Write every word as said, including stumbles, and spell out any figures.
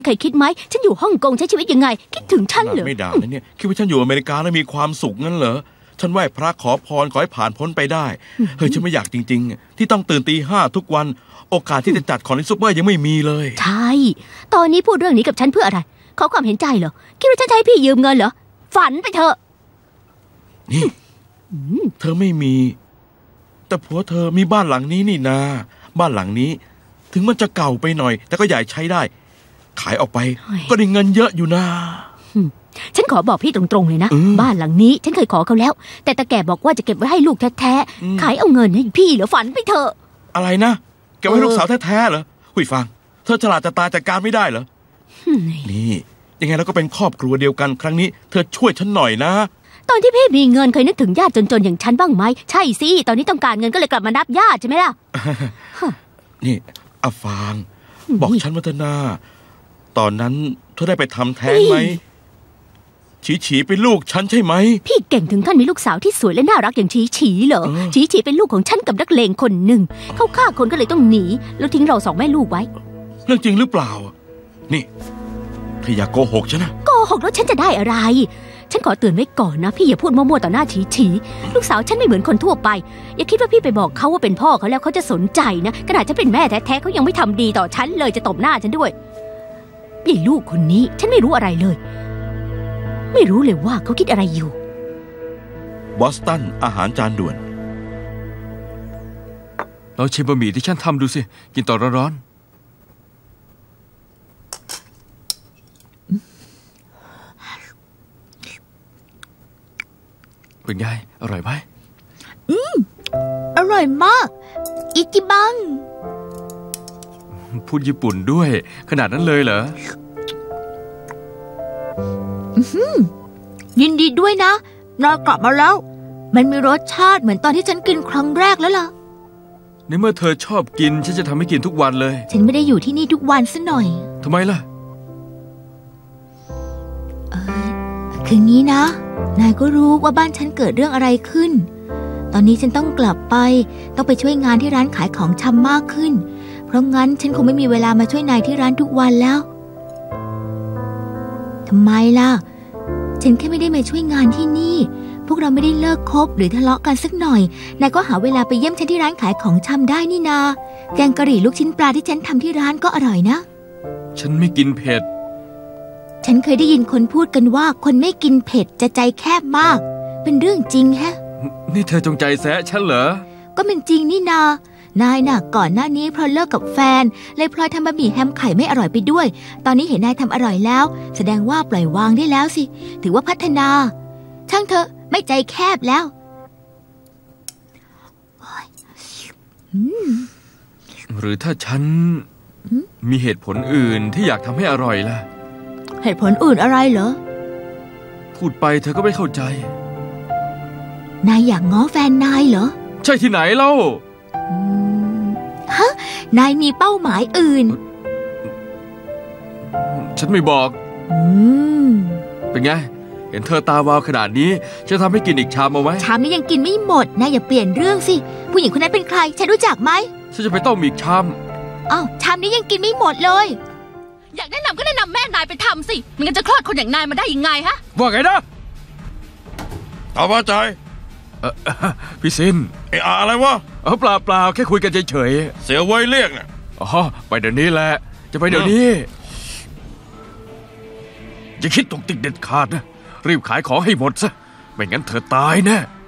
เคยคิดไหมฉันอยู่ฮ่องกงใช้ชีวิตยังไงคิดถึงฉันเหรอไม่ด่านะเนี่ยคิดว่าฉันอยู่อเมริกาแล้วมีความสุขงั้นเหรอฉันไหว้พระขอพรขอให้ผ่านพ้นไปได้เฮ้ยฉันไม่อยากจริงๆที่ต้องตื่นตีห้าทุกวันโอกาสที่จะจัดของในซุปเปอร์ยังไม่มีเลยใช่ตอนนี้พูดเรื่องนี้กับฉันเพื่ออะไรขอความเห็นใจเหรอคิดว่าฉันจะให้พี่ยืมเงินเหรอฝันไปเถอะนี่เธอไม่มีแต่ผัวเธอมีบ้านหลังนี้นี่นาบ้านหลังนี้ถึงมันจะเก่าไปหน่อยแต่ก็ใหญ่ใช้ได้ขายออกไปก็ได้เงินเยอะอยู่นะฉันขอบอกพี่ตรงๆเลยนะบ้านหลังนี้ฉันเคยขอเขาแล้วแต่ตาแก่บอกว่าจะเก็บไว้ให้ลูกแท้ๆขายเอาเงินให้พี่เหรอฝันไปเถอะอะไรนะเก็บไว้ลูกสาวแท้ๆเหรอหุยฟังเธอฉลาดจะตายจัดการไม่ได้เหรอนี่ยังไงเราก็เป็นครอบครัวเดียวกันครั้งนี้เธอช่วยฉันหน่อยนะตอนที่พี่มีเงินเคยนึกถึงญาติจนๆอย่างฉันบ้างไหมใช่สิตอนนี้ต้องการเงินก็เลยกลับมานับญาติใช่ไหมล่ะนี่อาฟางบอกฉันวัฒนาตอนนั้นเธอได้ไปทำแท้งไหมฉีฉีเป็นลูกฉันใช่ไหมพี่เก่งถึงขั้นมีลูกสาวที่สวยและน่ารักอย่างฉีฉีเหรอฉีฉีเป็นลูกของฉันกับนักเลงคนหนึ่งเขาฆ่าคนก็เลยต้องหนีแล้วทิ้งเราสองแม่ลูกไว้เรื่องจริงหรือเปล่านี่เธออย่าโกหกฉันนะโกหกแล้วฉันจะได้อะไรฉันขอเตือนไว้ก่อนนะพี่อย่าพูดมั่วๆต่อหน้าฉีฉีลูกสาวฉันไม่เหมือนคนทั่วไปอย่าคิดว่าพี่ไปบอกเขาว่าเป็นพ่อเขาแล้วเขาจะสนใจนะขนาดฉันเป็นแม่แท้ๆเขายังไม่ทำดีต่อฉันเลยจะตบหน้าฉันด้วยไอ้ลูกคนนี้ฉันไม่รู้อะไรเลยไม่รู้เลยว่าเขาคิดอะไรอยู่บอสตันอาหารจานด่วนเราชิมบะหมี่ที่ฉันทำดูสิกินต่อร้อนๆเป็นไงอร่อยไหมอืมอร่อยมากอิจิบังพูดญี่ปุ่นด้วยขนาดนั้นเลยเหรอยินดีด้วยนะนากลับมาแล้วมันมีรสชาติเหมือนตอนที่ฉันกินครั้งแรกแล้วล่ะในเมื่อเธอชอบกินฉันจะทำให้กินทุกวันเลยฉันไม่ได้อยู่ที่นี่ทุกวันซะหน่อยทำไมล่ะเออคืองี้นะนายก็รู้ว่าบ้านฉันเกิดเรื่องอะไรขึ้นตอนนี้ฉันต้องกลับไปต้องไปช่วยงานที่ร้านขายของชำมากขึ้นเพราะงั้นฉันคงไม่มีเวลามาช่วยนายที่ร้านทุกวันแล้วทำไมล่ะฉันแค่ไม่ได้มาช่วยงานที่นี่พวกเราไม่ได้เลิกคบหรือทะเลาะกันสักหน่อยนายก็หาเวลาไปเยี่ยมฉันที่ร้านขายของชำได้นี่นาแกงกะหรี่ลูกชิ้นปลาที่ฉันทำที่ร้านก็อร่อยนะฉันไม่กินเผ็ดฉันเคยได้ยินคนพูดกันว่าคนไม่กินเผ็ดจะใจแคบมากเป็นเรื่องจริงแฮะนี่เธอจงใจแซะฉันเหรอก็เป็นจริงนี่นานายน่ะก่อนหน้านี้เพราะเลิกกับแฟนเลยพลอยทำบะหมี่แฮมไข่ไม่อร่อยไปด้วยตอนนี้เห็นนายทำอร่อยแล้วแสดงว่าปล่อยวางได้แล้วสิถือว่าพัฒนาช่างเถอะไม่ใจแคบแล้วหรือถ้าฉันมีเหตุผลอื่นที่อยากทำให้อร่อยล่ะเหตุผลอื่นอะไรเหรอพูดไปเธอก็ไม่เข้าใจนายอยากง้อแฟนนายเหรอใช่ที่ไหนเล่าฮะนายมีเป้าหมายอื่นฉันไม่บอกอืมเป็นไงเห็นเธอตาวาวขนาดนี้จะทำให้กินอีกชามเอาไหมชามนี้ยังกินไม่หมดนายอย่าเปลี่ยนเรื่องสิผู้หญิงคนนั้นเป็นใครฉันรู้จักไหมฉันจะไปต้มอีกชามอ้าวชามนี้ยังกินไม่หมดเลยอยากแนะนำก็แนะนำแม่นายไปทำสิมันก็จะคลอดคนอย่างนายมาได้ยังไงฮะว่าไงนะเอาว่าใจพี่ซินไอ้อะไรวะเออเปล่าเปล่าแค่คุยกันเฉยๆเสียไว้เรียกเนี่ยอ๋อไปเดี๋ยวนี้แหละจะไปเดี๋ยวนี้อย่าคิดตกติดเด็ดขาดนะรีบขายของให้หมดซะไม่งั้นเธอตายแน่